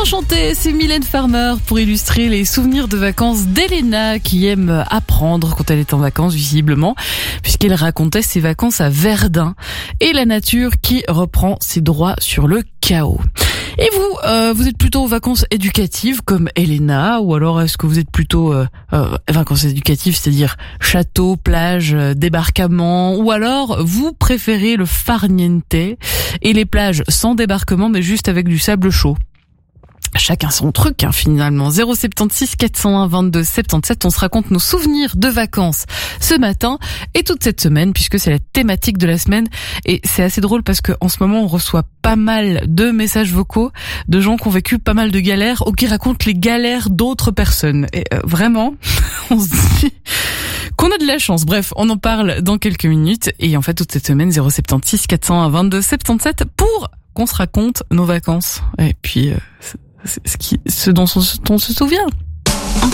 Enchantée, c'est Mylène Farmer pour illustrer les souvenirs de vacances d'Elena qui aime apprendre quand elle est en vacances visiblement, puisqu'elle racontait ses vacances à Verdun et la nature qui reprend ses droits sur le chaos. Et vous êtes plutôt aux vacances éducatives comme Elena, ou alors est-ce que vous êtes plutôt vacances éducatives, c'est-à-dire château, plage, débarquement, ou alors vous préférez le farniente et les plages sans débarquement mais juste avec du sable chaud? Chacun son truc, finalement. 076 401 22 77. On se raconte nos souvenirs de vacances ce matin et toute cette semaine, puisque c'est la thématique de la semaine. Et c'est assez drôle parce que en ce moment, on reçoit pas mal de messages vocaux de gens qui ont vécu pas mal de galères ou qui racontent les galères d'autres personnes. Et vraiment, on se dit qu'on a de la chance. Bref, on en parle dans quelques minutes. Et en fait, toute cette semaine, 076 401 22 77 pour qu'on se raconte nos vacances. Et puis, ce dont on se souvient.